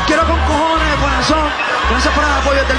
quiero con cojones, de corazón. Gracias por el apoyo.